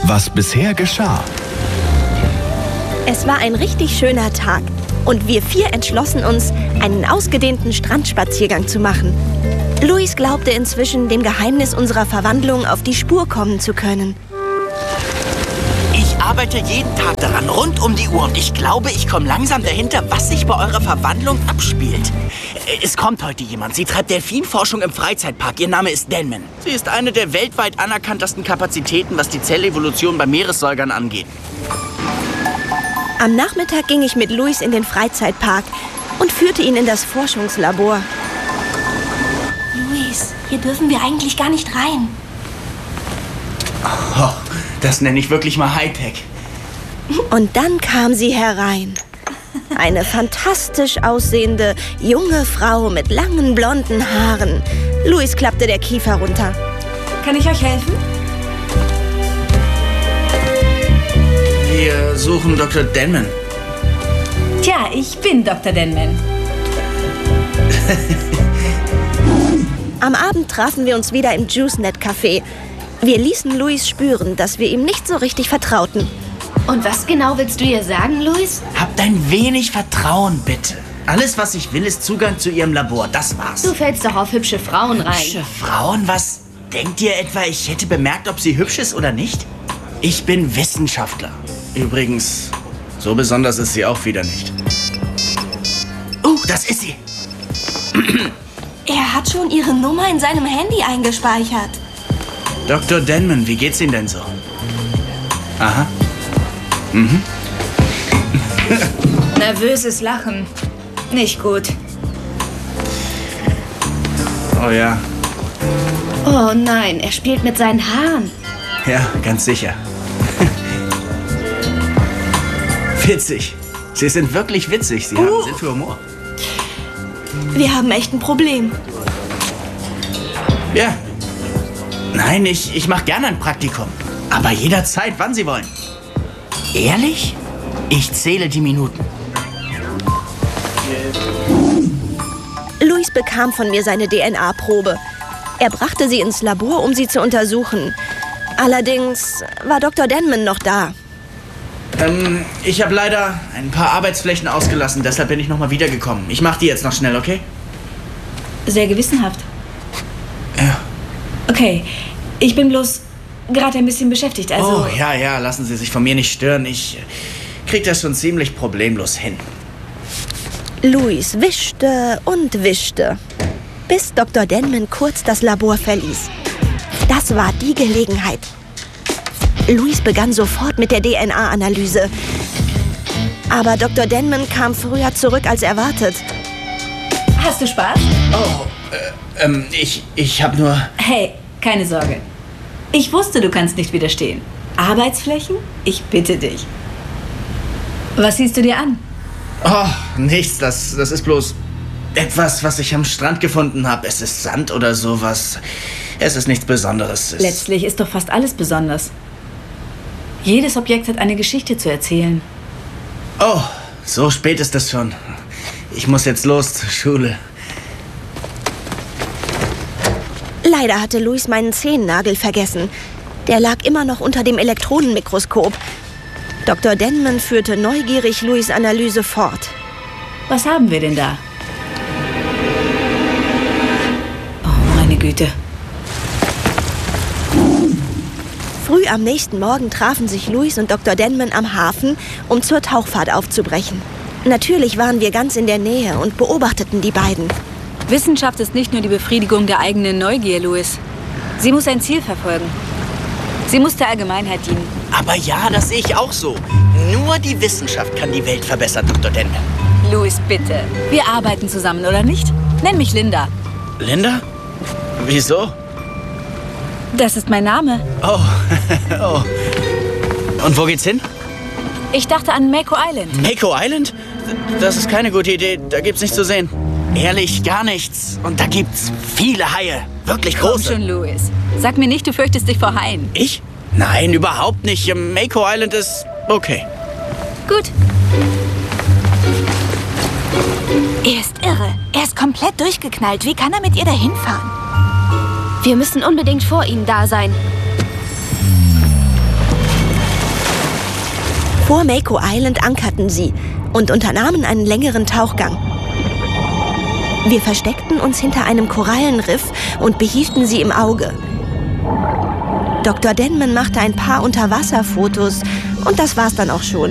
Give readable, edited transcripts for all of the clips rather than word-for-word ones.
was bisher geschah. Es war ein richtig schöner Tag und wir 4 entschlossen uns, einen ausgedehnten Strandspaziergang zu machen. Louis glaubte inzwischen, dem Geheimnis unserer Verwandlung auf die Spur kommen zu können. Ich arbeite jeden Tag daran, rund um die Uhr. Und ich glaube, ich komme langsam dahinter, was sich bei eurer Verwandlung abspielt. Es kommt heute jemand. Sie treibt Delfinforschung im Freizeitpark. Ihr Name ist Denman. Sie ist eine der weltweit anerkanntesten Kapazitäten, was die Zellevolution bei Meeressäugern angeht. Am Nachmittag ging ich mit Louis in den Freizeitpark und führte ihn in das Forschungslabor. Louis, hier dürfen wir eigentlich gar nicht rein. Oh, das nenne ich wirklich mal Hightech. Und dann kam sie herein. Eine fantastisch aussehende, junge Frau mit langen, blonden Haaren. Louis klappte der Kiefer runter. Kann ich euch helfen? Wir suchen Dr. Denman. Tja, ich bin Dr. Denman. Am Abend trafen wir uns wieder im JuiceNet-Café. Wir ließen Louis spüren, dass wir ihm nicht so richtig vertrauten. Und was genau willst du ihr sagen, Louis? Habt ein wenig Vertrauen, bitte. Alles, was ich will, ist Zugang zu ihrem Labor. Das war's. Du fällst doch auf hübsche Frauen rein. Hübsche Frauen? Was? Denkt ihr etwa, ich hätte bemerkt, ob sie hübsch ist oder nicht? Ich bin Wissenschaftler. Übrigens, so besonders ist sie auch wieder nicht. Das ist sie. Er hat schon ihre Nummer in seinem Handy eingespeichert. Dr. Denman, wie geht's Ihnen denn so? Aha. Nervöses Lachen. Nicht gut. Oh ja. Oh nein, er spielt mit seinen Haaren. Ja, ganz sicher. Witzig. Sie sind wirklich witzig. Sie haben Sinn für Humor. Wir haben echt ein Problem. Ja. Nein, ich mache gerne ein Praktikum. Aber jederzeit, wann Sie wollen. Ehrlich? Ich zähle die Minuten. Louis bekam von mir seine DNA-Probe. Er brachte sie ins Labor, um sie zu untersuchen. Allerdings war Dr. Denman noch da. Ich habe leider ein paar Arbeitsflächen ausgelassen, deshalb bin ich nochmal wiedergekommen. Ich mache die jetzt noch schnell, okay? Sehr gewissenhaft. Ja. Okay, ich bin bloß gerade ein bisschen beschäftigt, also... Oh, ja, lassen Sie sich von mir nicht stören. Ich krieg das schon ziemlich problemlos hin. Louis wischte und wischte, bis Dr. Denman kurz das Labor verließ. Das war die Gelegenheit. Louis begann sofort mit der DNA-Analyse. Aber Dr. Denman kam früher zurück als erwartet. Hast du Spaß? Ich habe nur... Hey, keine Sorge. Ich wusste, du kannst nicht widerstehen. Arbeitsflächen? Ich bitte dich. Was siehst du dir an? Oh, nichts. Das ist bloß etwas, was ich am Strand gefunden habe. Es ist Sand oder sowas. Es ist nichts Besonderes. Letztlich ist doch fast alles besonders. Jedes Objekt hat eine Geschichte zu erzählen. Oh, so spät ist es schon. Ich muss jetzt los zur Schule. Leider hatte Louis meinen Zehennagel vergessen. Der lag immer noch unter dem Elektronenmikroskop. Dr. Denman führte neugierig Louis' Analyse fort. Was haben wir denn da? Oh, meine Güte. Früh am nächsten Morgen trafen sich Louis und Dr. Denman am Hafen, um zur Tauchfahrt aufzubrechen. Natürlich waren wir ganz in der Nähe und beobachteten die beiden. Wissenschaft ist nicht nur die Befriedigung der eigenen Neugier, Louis. Sie muss ein Ziel verfolgen. Sie muss der Allgemeinheit dienen. Aber ja, das sehe ich auch so. Nur die Wissenschaft kann die Welt verbessern, Dr. Denman. Louis, bitte. Wir arbeiten zusammen, oder nicht? Nenn mich Linda. Linda? Wieso? Das ist mein Name. Oh. Oh. Und wo geht's hin? Ich dachte an Mako Island. Mako Island? Das ist keine gute Idee. Da gibt's nichts zu sehen. Ehrlich, gar nichts. Und da gibt's viele Haie. Wirklich große. Komm schon, Louis. Sag mir nicht, du fürchtest dich vor Haien. Ich? Nein, überhaupt nicht. Mako Island ist okay. Gut. Er ist irre. Er ist komplett durchgeknallt. Wie kann er mit ihr dahin fahren? Wir müssen unbedingt vor ihnen da sein. Vor Mako Island ankerten sie und unternahmen einen längeren Tauchgang. Wir versteckten uns hinter einem Korallenriff und behielten sie im Auge. Dr. Denman machte ein paar Unterwasserfotos und das war's dann auch schon.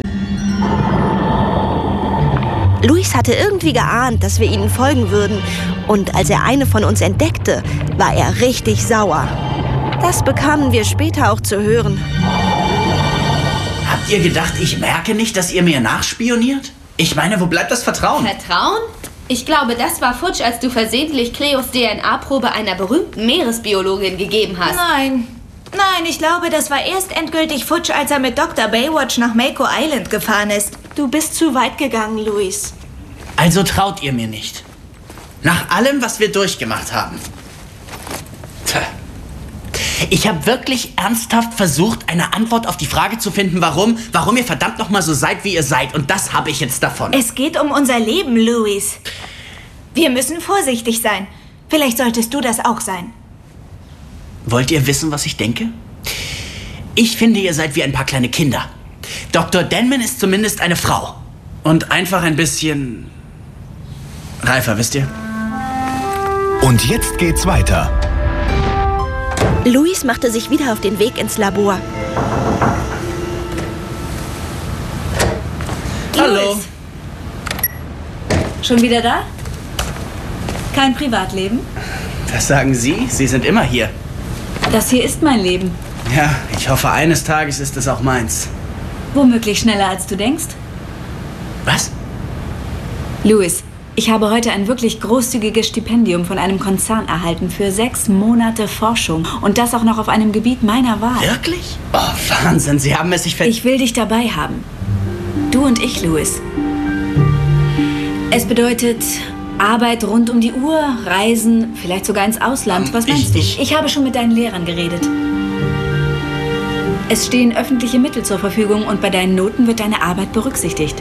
Louis hatte irgendwie geahnt, dass wir ihnen folgen würden. Und als er eine von uns entdeckte, war er richtig sauer. Das bekamen wir später auch zu hören. Habt ihr gedacht, ich merke nicht, dass ihr mir nachspioniert? Ich meine, wo bleibt das Vertrauen? Vertrauen? Ich glaube, das war futsch, als du versehentlich Cleos DNA-Probe einer berühmten Meeresbiologin gegeben hast. Nein, ich glaube, das war erst endgültig futsch, als er mit Dr. Baywatch nach Mako Island gefahren ist. Du bist zu weit gegangen, Louis. Also traut ihr mir nicht. Nach allem, was wir durchgemacht haben. Tja. Ich habe wirklich ernsthaft versucht, eine Antwort auf die Frage zu finden, warum ihr verdammt nochmal so seid, wie ihr seid. Und das habe ich jetzt davon. Es geht um unser Leben, Louis. Wir müssen vorsichtig sein. Vielleicht solltest du das auch sein. Wollt ihr wissen, was ich denke? Ich finde, ihr seid wie ein paar kleine Kinder. Dr. Denman ist zumindest eine Frau. Und einfach ein bisschen reifer, wisst ihr? Und jetzt geht's weiter. Louis machte sich wieder auf den Weg ins Labor. Hallo. Schon wieder da? Kein Privatleben? Das sagen Sie? Sie sind immer hier. Das hier ist mein Leben. Ja, ich hoffe, eines Tages ist es auch meins. Womöglich schneller, als du denkst. Was? Louis, ich habe heute ein wirklich großzügiges Stipendium von einem Konzern erhalten für 6 Monate Forschung. Und das auch noch auf einem Gebiet meiner Wahl. Wirklich? Oh, Wahnsinn, Sie haben es sich Ich will dich dabei haben. Du und ich, Louis. Es bedeutet Arbeit rund um die Uhr, Reisen, vielleicht sogar ins Ausland. Was meinst du? Ich habe schon mit deinen Lehrern geredet. Es stehen öffentliche Mittel zur Verfügung und bei deinen Noten wird deine Arbeit berücksichtigt.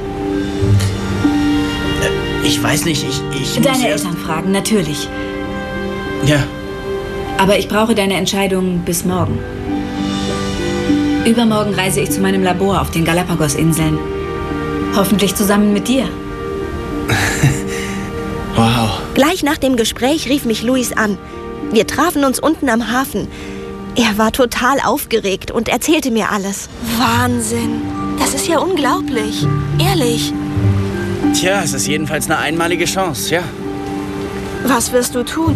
Ich weiß nicht, ich muss Deine erst... Eltern fragen, natürlich. Ja. Aber ich brauche deine Entscheidung bis morgen. Übermorgen reise ich zu meinem Labor auf den Galapagos-Inseln. Hoffentlich zusammen mit dir. Wow. Gleich nach dem Gespräch rief mich Louis an. Wir trafen uns unten am Hafen. Er war total aufgeregt und erzählte mir alles. Wahnsinn. Das ist ja unglaublich. Ehrlich. Tja, es ist jedenfalls eine einmalige Chance, ja. Was wirst du tun?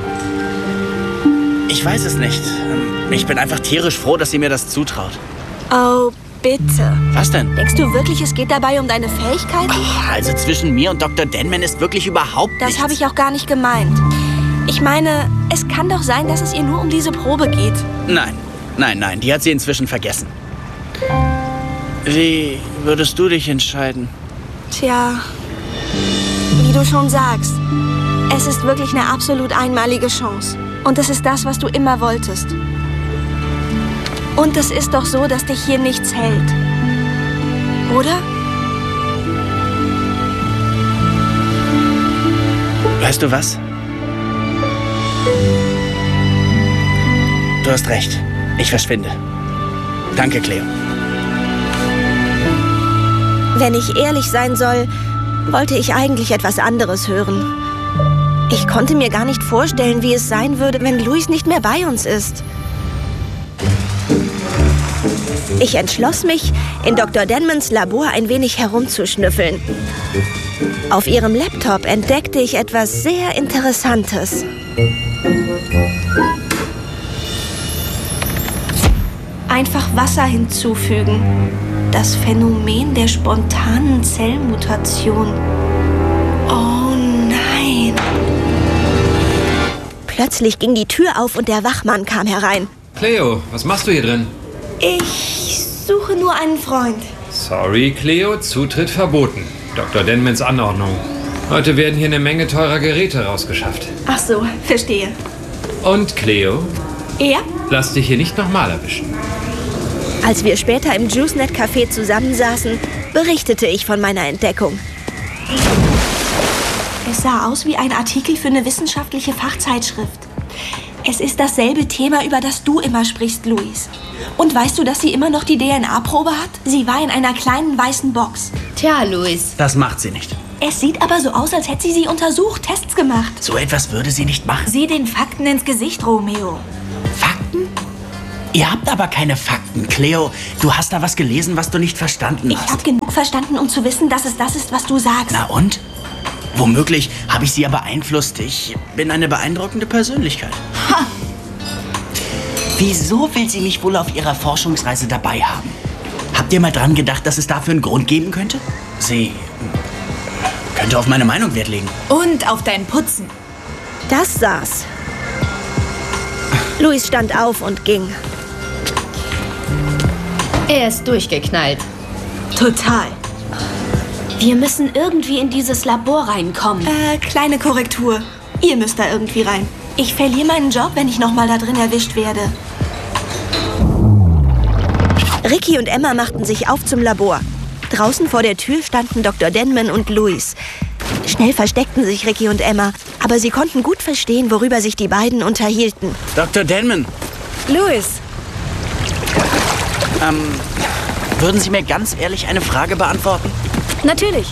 Ich weiß es nicht. Ich bin einfach tierisch froh, dass sie mir das zutraut. Oh, bitte. Was denn? Denkst du wirklich, es geht dabei um deine Fähigkeiten? Also zwischen mir und Dr. Denman ist wirklich überhaupt nichts. Das habe ich auch gar nicht gemeint. Ich meine, es kann doch sein, dass es ihr nur um diese Probe geht. Nein, die hat sie inzwischen vergessen. Wie würdest du dich entscheiden? Tja, wie du schon sagst, es ist wirklich eine absolut einmalige Chance. Und es ist das, was du immer wolltest. Und es ist doch so, dass dich hier nichts hält. Oder? Weißt du was? Du hast recht. Ich verschwinde. Danke, Cleo. Wenn ich ehrlich sein soll, wollte ich eigentlich etwas anderes hören. Ich konnte mir gar nicht vorstellen, wie es sein würde, wenn Louis nicht mehr bei uns ist. Ich entschloss mich, in Dr. Denmans Labor ein wenig herumzuschnüffeln. Auf ihrem Laptop entdeckte ich etwas sehr Interessantes. Einfach Wasser hinzufügen. Das Phänomen der spontanen Zellmutation. Oh nein. Plötzlich ging die Tür auf und der Wachmann kam herein. Cleo, was machst du hier drin? Ich suche nur einen Freund. Sorry, Cleo, Zutritt verboten. Dr. Denmans Anordnung. Heute werden hier eine Menge teurer Geräte rausgeschafft. Ach so, verstehe. Und Cleo, Ja? lass dich hier nicht nochmal erwischen. Als wir später im JuiceNet-Café zusammensaßen, berichtete ich von meiner Entdeckung. Es sah aus wie ein Artikel für eine wissenschaftliche Fachzeitschrift. Es ist dasselbe Thema, über das du immer sprichst, Louis. Und weißt du, dass sie immer noch die DNA-Probe hat? Sie war in einer kleinen weißen Box. Tja, Louis. Das macht sie nicht. Es sieht aber so aus, als hätte sie untersucht, Tests gemacht. So etwas würde sie nicht machen. Sieh den Fakten ins Gesicht, Romeo. Fakten? Ihr habt aber keine Fakten. Cleo, du hast da was gelesen, was du nicht verstanden hast. Ich habe genug verstanden, um zu wissen, dass es das ist, was du sagst. Na und? Womöglich habe ich sie ja beeinflusst. Ich bin eine beeindruckende Persönlichkeit. Ha! Wieso will sie mich wohl auf ihrer Forschungsreise dabei haben? Habt ihr mal dran gedacht, dass es dafür einen Grund geben könnte? Sie könnte auf meine Meinung Wert legen. Und auf dein Putzen. Das saß. Louis stand auf und ging. Er ist durchgeknallt. Total. Wir müssen irgendwie in dieses Labor reinkommen. Kleine Korrektur. Ihr müsst da irgendwie rein. Ich verliere meinen Job, wenn ich nochmal da drin erwischt werde. Ricky und Emma machten sich auf zum Labor. Draußen vor der Tür standen Dr. Denman und Louis. Schnell versteckten sich Ricky und Emma, aber sie konnten gut verstehen, worüber sich die beiden unterhielten. Dr. Denman, Louis, würden Sie mir ganz ehrlich eine Frage beantworten? natürlich.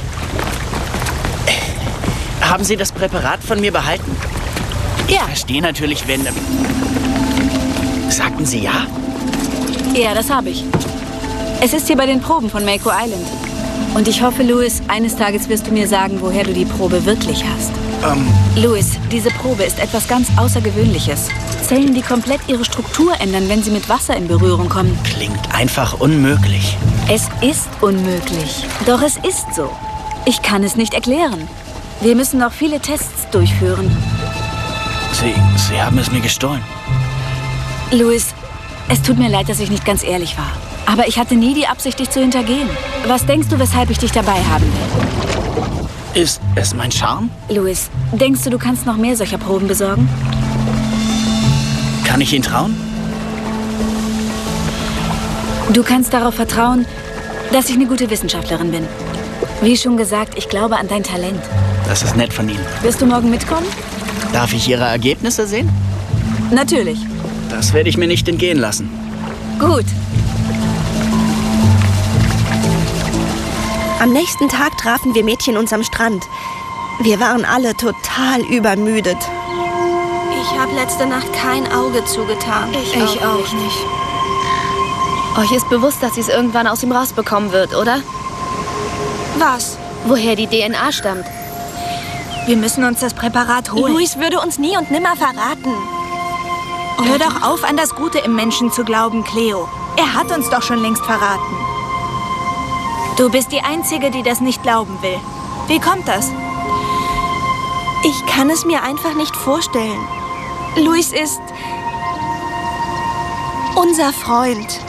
Haben Sie das Präparat von mir behalten? Ja. Ich verstehe natürlich, wenn... Sagten Sie ja? Ja, das habe ich. Es ist hier bei den Proben von Mako Island. Und ich hoffe, Louis, eines Tages wirst du mir sagen, woher du die Probe wirklich hast. Louis, diese Probe ist etwas ganz Außergewöhnliches. Zellen, die komplett ihre Struktur ändern, wenn sie mit Wasser in Berührung kommen. Klingt einfach unmöglich. Es ist unmöglich. Doch es ist so. Ich kann es nicht erklären. Wir müssen noch viele Tests durchführen. Sie haben es mir gestohlen. Louis, es tut mir leid, dass ich nicht ganz ehrlich war. Aber ich hatte nie die Absicht, dich zu hintergehen. Was denkst du, weshalb ich dich dabei haben will? Ist es mein Charme? Louis, denkst du, du kannst noch mehr solcher Proben besorgen? Kann ich Ihnen trauen? Du kannst darauf vertrauen, dass ich eine gute Wissenschaftlerin bin. Wie schon gesagt, ich glaube an dein Talent. Das ist nett von Ihnen. Wirst du morgen mitkommen? Darf ich Ihre Ergebnisse sehen? Natürlich. Das werde ich mir nicht entgehen lassen. Gut. Am nächsten Tag trafen wir Mädchen uns am Strand. Wir waren alle total übermüdet. Ich habe letzte Nacht kein Auge zugetan. Ich auch nicht. Euch ist bewusst, dass sie es irgendwann aus ihm rausbekommen wird, oder? Was? Woher die DNA stammt. Wir müssen uns das Präparat holen. Louis würde uns nie und nimmer verraten. Hör doch auf, an das Gute im Menschen zu glauben, Cleo. Er hat uns doch schon längst verraten. Du bist die Einzige, die das nicht glauben will. Wie kommt das? Ich kann es mir einfach nicht vorstellen. Louis ist unser Freund.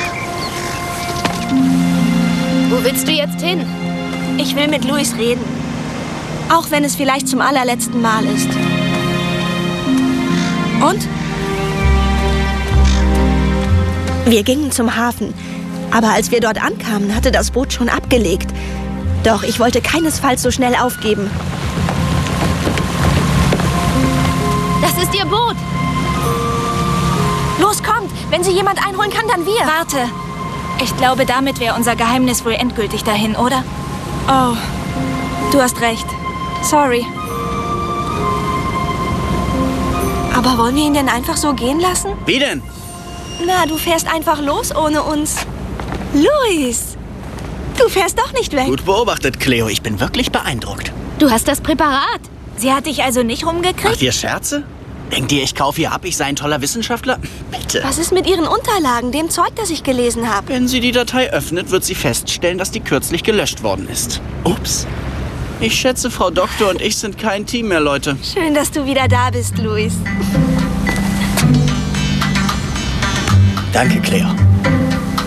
Wo willst du jetzt hin? Ich will mit Louis reden. Auch wenn es vielleicht zum allerletzten Mal ist. Und? Wir gingen zum Hafen. Aber als wir dort ankamen, hatte das Boot schon abgelegt. Doch ich wollte keinesfalls so schnell aufgeben. Das ist ihr Boot. Los, kommt! Wenn sie jemand einholen kann, dann wir. Warte. Ich glaube, damit wäre unser Geheimnis wohl endgültig dahin, oder? Oh, du hast recht. Sorry. Aber wollen wir ihn denn einfach so gehen lassen? Wie denn? Na, du fährst einfach los ohne uns. Louis, du fährst doch nicht weg. Gut beobachtet, Cleo. Ich bin wirklich beeindruckt. Du hast das Präparat. Sie hat dich also nicht rumgekriegt? Macht ihr Scherze? Denkt ihr, ich kaufe ihr ab, ich sei ein toller Wissenschaftler? Bitte. Was ist mit ihren Unterlagen, dem Zeug, das ich gelesen habe? Wenn sie die Datei öffnet, wird sie feststellen, dass die kürzlich gelöscht worden ist. Ups. Ich schätze, Frau Doktor und ich sind kein Team mehr, Leute. Schön, dass du wieder da bist, Louis. Danke, Cleo.